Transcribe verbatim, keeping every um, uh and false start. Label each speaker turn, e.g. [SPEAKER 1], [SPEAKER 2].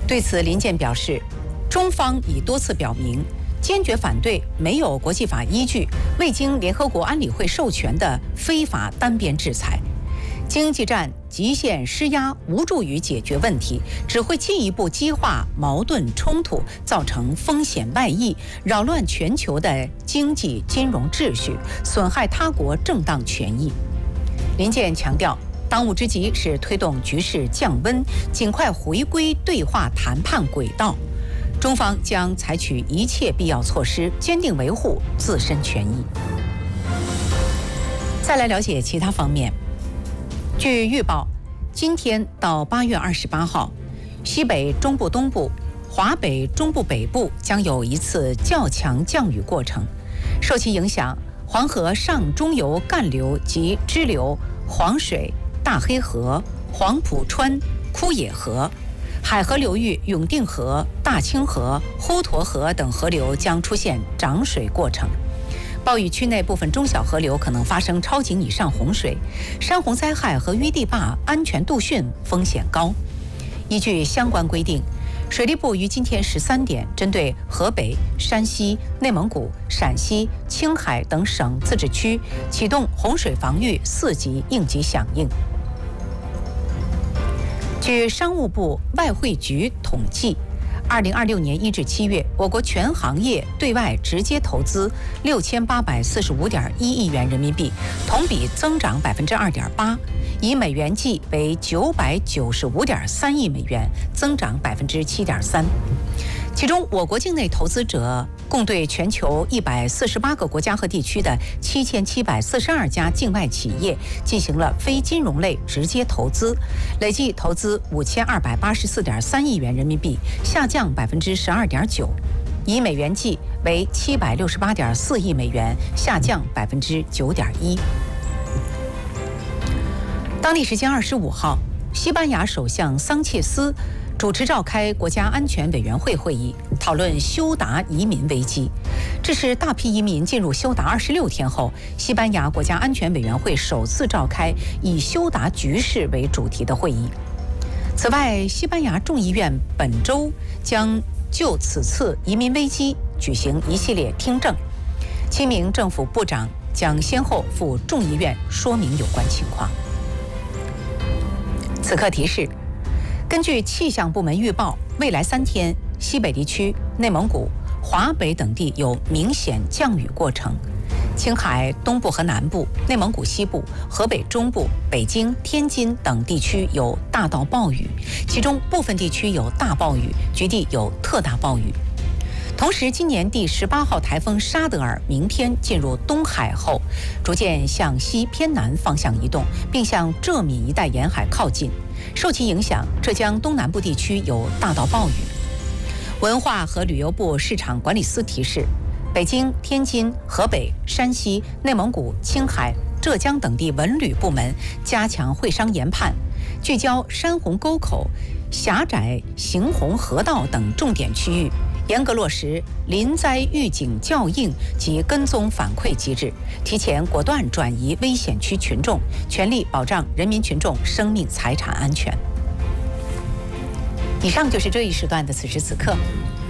[SPEAKER 1] 对此，林健表示，中方已多次表明，坚决反对没有国际法依据、未经联合国安理会授权的非法单边制裁。经济战极限施压无助于解决问题，只会进一步激化矛盾冲突，造成风险外溢，扰乱全球的经济金融秩序，损害他国正当权益。林健强调，当务之急是推动局势降温，尽快回归对话谈判轨道。中方将采取一切必要措施，坚定维护自身权益。再来了解其他方面。据预报，今天到八月二十八号，西北、中部、东部、华北、中部北部将有一次较强降雨过程。受其影响，黄河上中游干流及支流黄水、大黑河、黄浦川、枯野河、海河流域永定河、大清河、滹沱河等河流将出现涨水过程。暴雨区内部分中小河流可能发生超警以上洪水，山洪灾害和淤堤坝安全度汛风险高。依据相关规定，水利部于今天十三点针对河北、山西、内蒙古、陕西、青海等省自治区启动洪水防御四级应急响应。据商务部外汇局统计，二零二六年一至七月，我国全行业对外直接投资六千八百四十五点一亿元人民币，同比增长百分之二点八，以美元计为九百九十五点三亿美元，增长百分之七点三。其中，我国境内投资者共对全球一百四十八个国家和地区的七千七百四十二家境外企业进行了非金融类直接投资，累计投资五千二百八十四点三亿元人民币，下降百分之十二点九，以美元计为七百六十八点四亿美元，下降百分之九点一。当地时间二十五号，西班牙首相桑切斯主持召开国家安全委员会会议，讨论休达移民危机。这是大批移民进入休达二十六天后，西班牙国家安全委员会首次召开以休达局势为主题的会议。此外，西班牙众议院本周将就此次移民危机举行一系列听证，七名政府部长将先后赴众议院说明有关情况。此刻提示，根据气象部门预报，未来三天，西北地区、内蒙古、华北等地有明显降雨过程，青海东部和南部、内蒙古西部、河北中部、北京、天津等地区有大到暴雨，其中部分地区有大暴雨，局地有特大暴雨。同时，今年第十八号台风沙德尔明天进入东海后，逐渐向西偏南方向移动，并向浙闽一带沿海靠近。受其影响，浙江东南部地区有大到暴雨。文化和旅游部市场管理司提示，北京、天津、河北、山西、内蒙古、青海、浙江等地文旅部门加强会商研判，聚焦山洪沟口、狭窄行洪河道等重点区域，严格落实临灾预警校应及跟踪反馈机制，提前果断转移危险区群众，全力保障人民群众生命财产安全。以上就是这一时段的此时此刻，